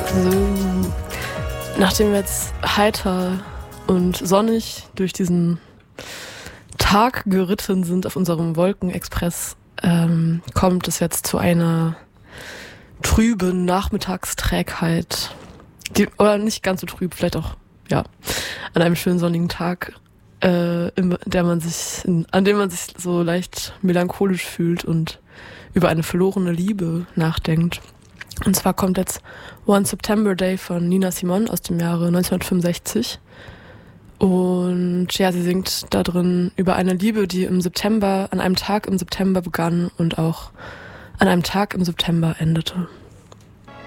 So, nachdem wir jetzt heiter und sonnig durch diesen Tag geritten sind auf unserem Wolkenexpress, kommt es jetzt zu einer trüben Nachmittagsträgheit. Oder nicht ganz so trüb, vielleicht auch, ja, an einem schönen sonnigen Tag, an dem man sich so leicht melancholisch fühlt und über eine verlorene Liebe nachdenkt. Und zwar kommt jetzt One September Day von Nina Simone aus dem Jahre 1965. Und ja, sie singt da drin über eine Liebe, die an einem Tag im September begann und auch an einem Tag im September endete.